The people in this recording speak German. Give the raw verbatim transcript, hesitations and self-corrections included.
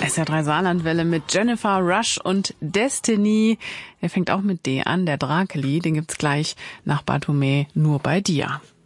S R drei Saarlandwelle mit Jennifer Rush und Destiny. Der fängt auch mit D an, der Drakeli. Den gibt's gleich nach Bartholomä nur bei dir.